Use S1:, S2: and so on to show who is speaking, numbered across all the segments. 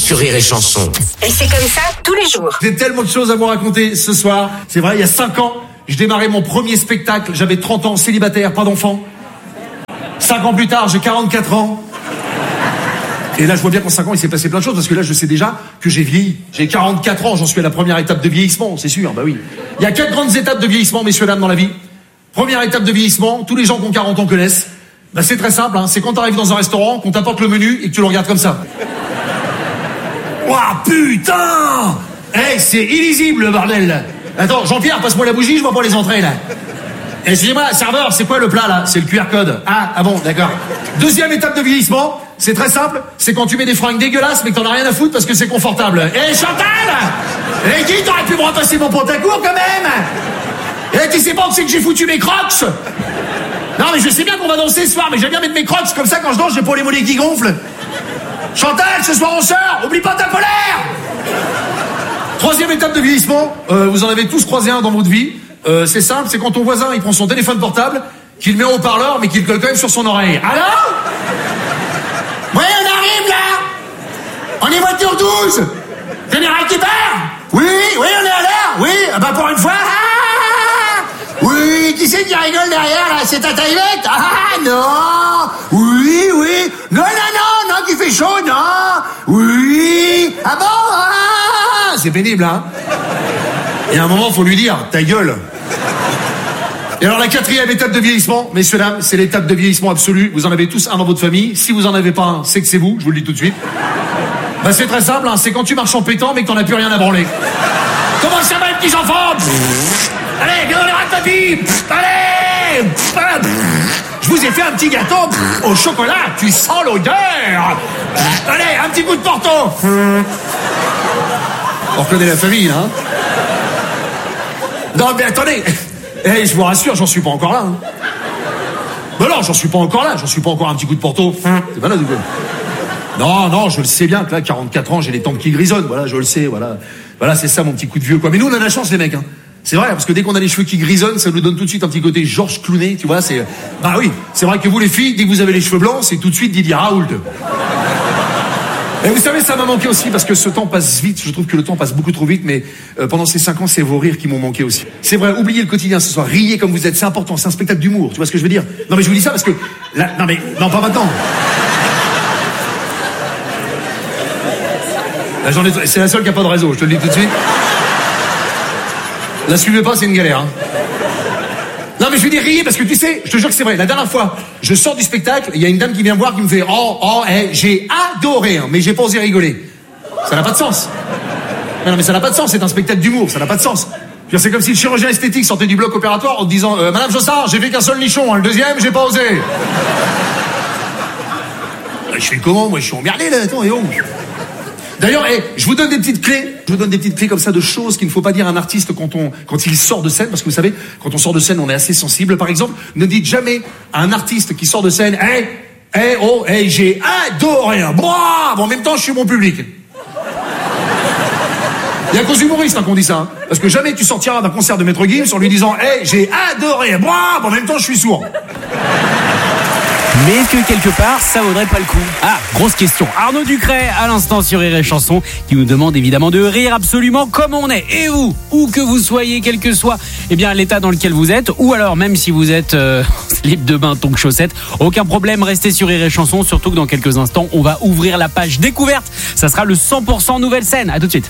S1: sur Rire et Chanson.
S2: Et c'est comme ça tous les jours.
S3: J'ai tellement de choses à vous raconter ce soir. C'est vrai, il y a 5 ans, je démarrais mon premier spectacle. J'avais 30 ans, célibataire, pas d'enfant. 5 ans plus tard, j'ai 44 ans. Et là, je vois bien qu'en 5 ans, il s'est passé plein de choses, parce que là, je sais déjà que j'ai vieilli. J'ai 44 ans, j'en suis à la première étape de vieillissement, c'est sûr, bah oui. Il y a 4 grandes étapes de vieillissement, messieurs, dames, dans la vie. Première étape de vieillissement, tous les gens qui ont 40 ans connaissent. Bah, c'est très simple, hein. C'est quand t'arrives dans un restaurant, qu'on t'apporte le menu et que tu le regardes comme ça. Ouah, putain! Hey, c'est illisible, le bordel, là. Attends, Jean-Pierre, passe-moi la bougie, je vois pas les entrées, là. Excusez-moi, serveur, c'est quoi le plat, là? C'est le QR code. Ah bon, d'accord. Deuxième étape de vieillissement, c'est très simple, c'est quand tu mets des fringues dégueulasses, mais que t'en as rien à foutre parce que c'est confortable. Chantal! Guy, t'aurais pu me repasser mon pantacourt, quand même! Tu sais pas où c'est que j'ai foutu mes crocs? Non, mais je sais bien qu'on va danser ce soir, mais j'aime bien mettre mes crocs, comme ça, quand je danse, j'ai pas les mollets qui gonflent. Chantal, ce soir on sort, oublie pas ta polaire! Troisième étape de vieillissement, vous en avez tous croisé un dans votre vie. C'est simple, c'est quand ton voisin il prend son téléphone portable, qu'il met en haut-parleur, mais qu'il le colle quand même sur son oreille. Allô? Oui, on arrive là! On est voiture 12! Général qui part? Oui, on est à l'heure! Oui, bah pour une fois! Oui, qui c'est qui rigole derrière là? C'est ta taillette? Non! Oui! Non, qu'il fait chaud, non! Oui! Ah bon? C'est pénible, hein? Et à un moment, faut lui dire, ta gueule! Et alors la quatrième étape de vieillissement, messieurs, dames, c'est l'étape de vieillissement absolu. Vous en avez tous un dans votre famille. Si vous en avez pas un, c'est que c'est vous, je vous le dis tout de suite. Bah c'est très simple, hein, c'est quand tu marches en pétant mais que t'en as plus rien à branler. Comment ça va, les petits enfants? Allez, viens dans les rats de papy! Allez! Je vous ai fait un petit gâteau au chocolat, tu sens l'odeur! Allez, un petit coup de Porto! On reconnaît la famille, hein? Non mais attendez! Je vous rassure, j'en suis pas encore là. Hein. Ben non, j'en suis pas encore là. J'en suis pas encore un petit coup de Porto. C'est malade ou quoi? Non, je le sais bien que là, 44 ans, j'ai les tempes qui grisonnent. Voilà, je le sais, voilà. Voilà, c'est ça mon petit coup de vieux, quoi. Mais nous, on a la chance, les mecs, hein. C'est vrai, parce que dès qu'on a les cheveux qui grisonnent, ça nous donne tout de suite un petit côté Georges Clooney, tu vois, c'est... Bah oui, c'est vrai que vous, les filles, dès que vous avez les cheveux blancs, c'est tout de suite Didier Raoult. Et vous savez, ça m'a manqué aussi, parce que ce temps passe vite. Je trouve que le temps passe beaucoup trop vite, mais pendant ces 5 ans, c'est vos rires qui m'ont manqué aussi. C'est vrai, oubliez le quotidien ce soir, riez comme vous êtes, c'est important, c'est un spectacle d'humour, tu vois ce que je veux dire? Non mais je vous dis ça parce que... Là, non, pas maintenant. Là, c'est la seule qui a pas de réseau, je te le dis tout de suite. La suivez pas, c'est une galère, hein. Non mais je vais dire riez parce que tu sais, je te jure que c'est vrai. La dernière fois, je sors du spectacle, il y a une dame qui vient me voir qui me fait j'ai adoré, hein, mais j'ai pas osé rigoler. Ça n'a pas de sens. Non mais ça n'a pas de sens, c'est un spectacle d'humour, ça n'a pas de sens. C'est comme si le chirurgien esthétique sortait du bloc opératoire en te disant Madame Jossard, j'ai fait qu'un seul nichon, hein, le deuxième, j'ai pas osé. Je fais comment? Moi je suis emmerdé là, attends, et oh. D'ailleurs, je vous donne des petites clés. Je vous donne des petites clés comme ça de choses qu'il ne faut pas dire à un artiste quand il sort de scène, parce que vous savez, quand on sort de scène, on est assez sensible. Par exemple, ne dites jamais à un artiste qui sort de scène, j'ai adoré, hein. Bravo, en même temps, je suis mon public. Il y a qu'aux humoristes qu'on dit ça, hein. Parce que jamais tu sortiras d'un concert de Maître Gims en lui disant, j'ai adoré, bravo, en même temps, je suis sourd.
S4: Mais est-ce que quelque part, ça vaudrait pas le coup? Ah, grosse question. Arnaud Ducret, à l'instant sur Rire et Chanson, qui nous demande évidemment de rire absolument comme on est. Et vous, où que vous soyez, quel que soit l'état dans lequel vous êtes, ou alors même si vous êtes slip de bain, tongs, chaussettes, aucun problème, restez sur Rire et Chanson, surtout que dans quelques instants, on va ouvrir la page découverte. Ça sera le 100% nouvelle scène. À tout de suite.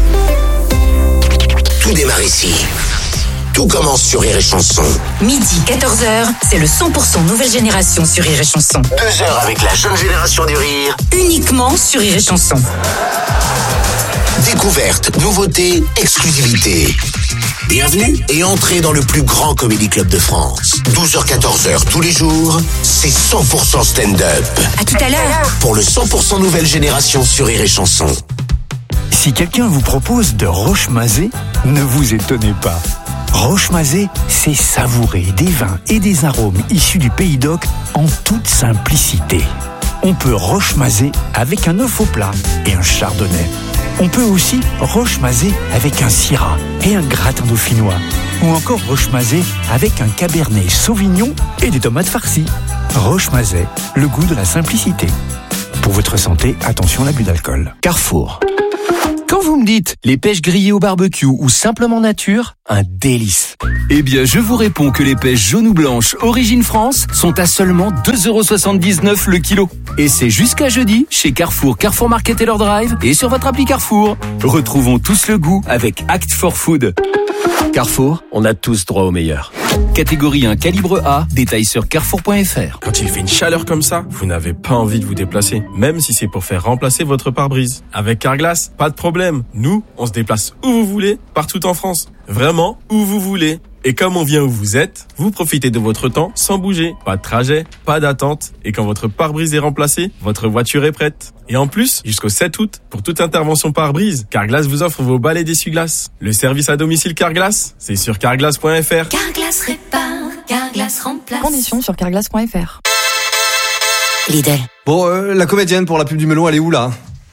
S1: Tout démarre ici. Tout commence sur Rire et Chanson.
S2: Midi, 14h, c'est le 100% nouvelle génération sur Rire et Chanson.
S1: 2 heures avec la jeune génération du rire.
S2: Uniquement sur Rire et Chanson.
S1: Découverte, nouveauté, exclusivité. Bienvenue et entrez dans le plus grand comédie club de France. 12h-14h tous les jours, c'est 100% stand-up.
S2: À tout à l'heure.
S1: Pour le 100% nouvelle génération sur Rire et Chanson.
S5: Si quelqu'un vous propose de roche-mazé, ne vous étonnez pas. Roche-mazé, c'est savourer des vins et des arômes issus du Pays d'Oc en toute simplicité. On peut roche-mazé avec un œuf au plat et un chardonnay. On peut aussi roche-mazé avec un syrah et un gratin dauphinois. Ou encore roche-mazé avec un cabernet sauvignon et des tomates farcies. Roche-mazé, le goût de la simplicité. Pour votre santé, attention à l'abus d'alcool.
S6: Carrefour. Quand vous me dites les pêches grillées au barbecue ou simplement nature, un délice. Eh bien, je vous réponds que les pêches jaunes ou blanches Origine France sont à seulement 2,79€ le kilo. Et c'est jusqu'à jeudi chez Carrefour, Carrefour Market et leur drive et sur votre appli Carrefour. Retrouvons tous le goût avec Act for Food. Carrefour, on a tous droit au meilleur. Catégorie 1, calibre A, détail sur carrefour.fr.
S7: Quand il fait une chaleur comme ça, vous n'avez pas envie de vous déplacer, même si c'est pour faire remplacer votre pare-brise. Avec Carglass, pas de problème. Nous, on se déplace où vous voulez, partout en France. Vraiment, où vous voulez. Et comme on vient où vous êtes, vous profitez de votre temps sans bouger. Pas de trajet, pas d'attente. Et quand votre pare-brise est remplacé, votre voiture est prête. Et en plus, jusqu'au 7 août, pour toute intervention pare-brise, Carglass vous offre vos balais d'essuie-glace. Le service à domicile Carglass, c'est sur carglass.fr.
S8: Carglass répare, Carglass remplace.
S9: Conditions sur carglass.fr.
S2: Lidl.
S10: Bon, la comédienne pour la pub du melon, elle est où là ?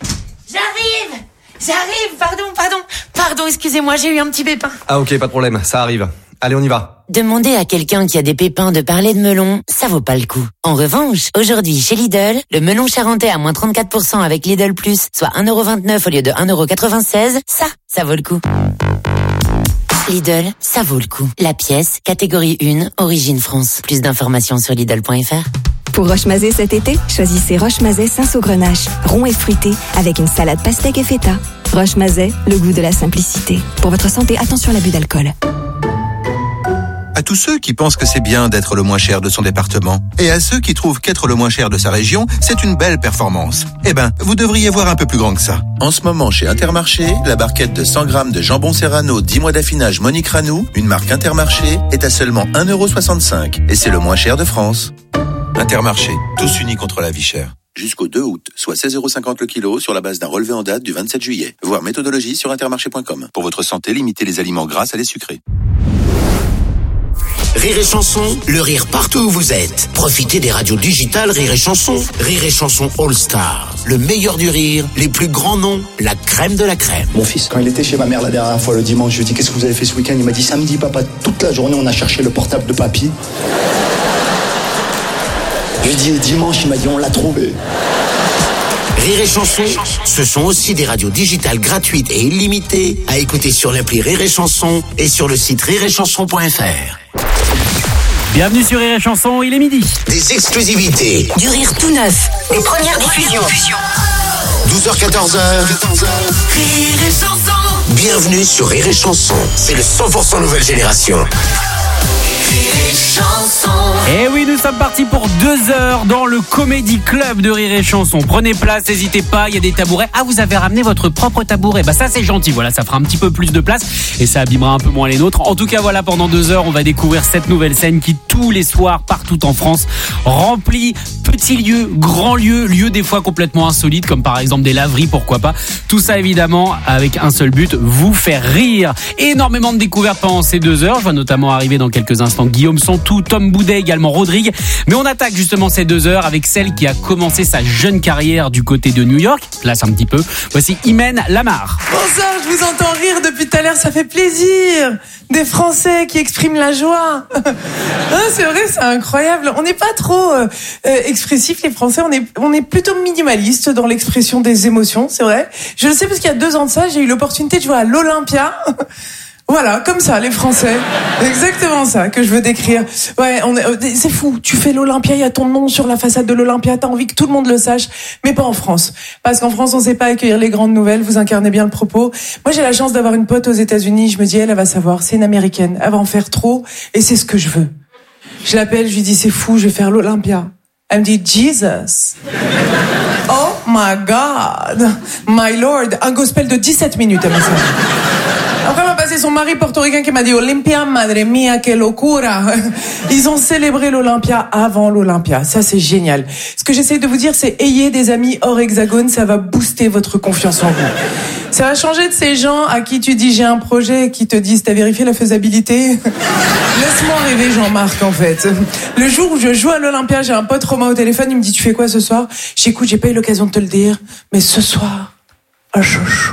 S8: J'arrive, pardon, excusez-moi, j'ai eu un petit pépin.
S10: Ah ok, pas de problème, ça arrive. Allez, on y va.
S2: Demander à quelqu'un qui a des pépins de parler de melon, ça vaut pas le coup. En revanche, aujourd'hui chez Lidl, le melon charentais à moins 34% avec Lidl Plus, soit 1,29€ au lieu de 1,96€, ça vaut le coup. Lidl, ça vaut le coup. La pièce, catégorie 1, Origine France. Plus d'informations sur Lidl.fr.
S9: Pour Roche-Mazet cet été, choisissez Roche-Mazet Saint-Saugrenache, rond et fruité, avec une salade pastèque et feta. Roche-Mazet, le goût de la simplicité. Pour votre santé, attention à l'abus d'alcool.
S11: À tous ceux qui pensent que c'est bien d'être le moins cher de son département, et à ceux qui trouvent qu'être le moins cher de sa région, c'est une belle performance. Eh ben, vous devriez voir un peu plus grand que ça. En ce moment, chez Intermarché, la barquette de 100 grammes de jambon serrano 10 mois d'affinage Monique Ranou, une marque Intermarché, est à seulement 1,65€. Et c'est le moins cher de France. Intermarché, tous unis contre la vie chère. Jusqu'au 2 août, soit 16,50€ le kilo sur la base d'un relevé en date du 27 juillet. Voir méthodologie sur intermarché.com. Pour votre santé, limitez les aliments gras à les sucrés.
S1: Rire et Chanson, le rire partout où vous êtes. Profitez des radios digitales Rire et Chanson. Rire et Chanson All Stars. Le meilleur du rire, les plus grands noms, la crème de la crème.
S12: Mon fils, quand il était chez ma mère la dernière fois le dimanche, je lui ai dit qu'est-ce que vous avez fait ce week-end ? Il m'a dit samedi papa, toute la journée on a cherché le portable de papy. Je lui ai dit dimanche, il m'a dit on l'a trouvé.
S1: Rire et Chanson, ce sont aussi des radios digitales gratuites et illimitées à écouter sur l'appli Rire et Chanson et sur le site rireetchanson.fr.
S4: Bienvenue sur Rire et Chanson, il est midi.
S1: Des exclusivités.
S2: Du rire tout neuf. Les premières diffusions.
S1: 12h-14h.
S8: Rire et Chanson.
S1: Bienvenue sur Rire et Chanson. C'est le 100% nouvelle génération.
S8: Rire et Chanson.
S4: Et oui, nous sommes partis pour 2 heures dans le Comedy Club de Rire et Chanson. Prenez place, n'hésitez pas, il y a des tabourets. Ah, vous avez ramené votre propre tabouret. Bah ça c'est gentil, voilà, ça fera un petit peu plus de place et ça abîmera un peu moins les nôtres. En tout cas, voilà, pendant 2 heures, on va découvrir cette nouvelle scène qui, tous les soirs, partout en France, remplit petits lieux, grands lieux, lieux des fois complètement insolites, comme par exemple des laveries, pourquoi pas. Tout ça, évidemment, avec un seul but, vous faire rire. Énormément de découvertes pendant ces 2 heures. Je vois notamment arriver dans quelques instants Guillaume Santou, Tom Boudet, également Rodrigue. Mais on attaque justement ces 2 heures avec celle qui a commencé sa jeune carrière du côté de New York. Place un petit peu. Voici Imen Lamar.
S13: Bonsoir, je vous entends rire depuis tout à l'heure, ça fait plaisir. Des Français qui expriment la joie. C'est vrai, c'est incroyable. On n'est pas trop expressifs, les Français. On est plutôt minimalistes dans l'expression des émotions, c'est vrai. Je le sais parce qu'il y a 2 ans de ça, j'ai eu l'opportunité de jouer à l'Olympia. Voilà, comme ça, les Français. Exactement ça que je veux décrire. Ouais, c'est fou. Tu fais l'Olympia, il y a ton nom sur la façade de l'Olympia. T'as envie que tout le monde le sache, mais pas en France. Parce qu'en France, on sait pas accueillir les grandes nouvelles. Vous incarnez bien le propos. Moi, j'ai la chance d'avoir une pote aux États-Unis. Je me dis, elle va savoir. C'est une Américaine. Elle va en faire trop, et c'est ce que je veux. Je l'appelle, je lui dis, c'est fou, je vais faire l'Olympia. Elle me dit, Jesus. Oh my God. My Lord. Un gospel de 17 minutes, elle m'a fait. Après, m'a passé son mari portoricain qui m'a dit Olympia, madre mia, que locura. Ils ont célébré l'Olympia avant l'Olympia. Ça, c'est génial. Ce que j'essaie de vous dire, c'est ayez des amis hors hexagone, ça va booster votre confiance en vous. Ça va changer de ces gens à qui tu dis j'ai un projet, qui te disent t'as vérifié la faisabilité. Laisse-moi rêver, Jean-Marc, en fait. Le jour où je joue à l'Olympia, j'ai un pote Romain au téléphone, il me dit tu fais quoi ce soir? J'écoute, j'ai pas eu l'occasion de te le dire, mais ce soir, un chouchou.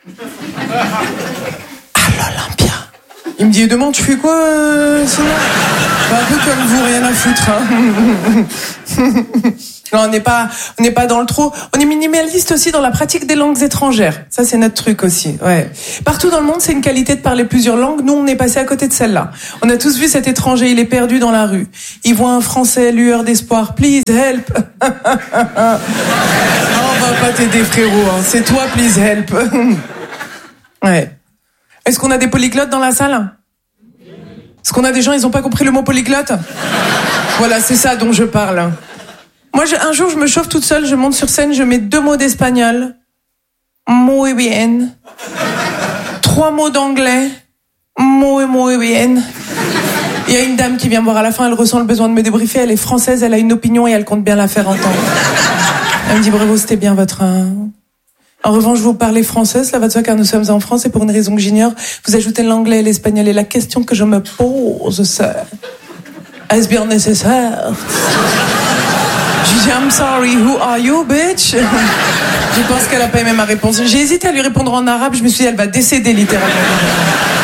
S13: L'Olympia. Il me dit, demain, tu fais quoi, sinon? Un peu comme vous, rien à foutre, hein. Non, on n'est pas dans le trop. On est minimaliste aussi dans la pratique des langues étrangères. Ça, c'est notre truc aussi. Ouais. Partout dans le monde, c'est une qualité de parler plusieurs langues. Nous, on est passé à côté de celle-là. On a tous vu cet étranger, il est perdu dans la rue. Il voit un Français, lueur d'espoir. Please help. On va pas t'aider, frérot. Hein. C'est toi, please help. Ouais. Est-ce qu'on a des polyglottes dans la salle? Est-ce qu'on a des gens, ils ont pas compris le mot polyglotte? Voilà, c'est ça dont je parle. Moi, un jour, je me chauffe toute seule, je monte sur scène, je mets 2 mots d'espagnol. Muy bien. 3 mots d'anglais. Muy bien. Il y a une dame qui vient me voir à la fin, elle ressent le besoin de me débriefer, elle est française, elle a une opinion et elle compte bien la faire entendre. Elle me dit, bravo, c'était bien votre... En revanche, vous parlez français, cela va de soi car nous sommes en France et pour une raison que j'ignore, vous ajoutez l'anglais et l'espagnol. Et la question que je me pose, c'est... Est-ce bien nécessaire? Je dis, I'm sorry, who are you, bitch? Je pense qu'elle a pas aimé ma réponse. J'ai hésité à lui répondre en arabe, je me suis dit, elle va décéder littéralement.